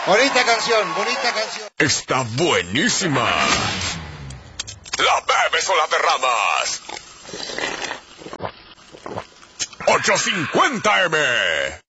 Bonita canción, bonita canción. Está buenísima. La bebes o la derramas. 850M.